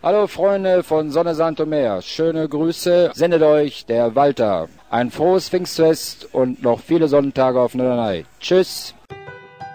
Hallo Freunde von Sonne Santo Meer, schöne Grüße, sendet euch der Walter. Ein frohes Pfingstfest und noch viele Sonnentage auf Norderney. Tschüss.